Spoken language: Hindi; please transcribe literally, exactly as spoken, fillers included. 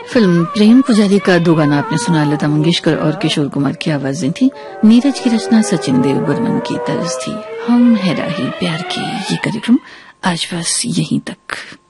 फिल्म प्रेम पुजारी का दो गाना आपने सुना। लता मंगेशकर और किशोर कुमार की आवाजें थी। नीरज की रचना सचिन देव बर्मन की तर्ज थी। हम है राही प्यार की। ये कार्यक्रम आज बस यहीं तक।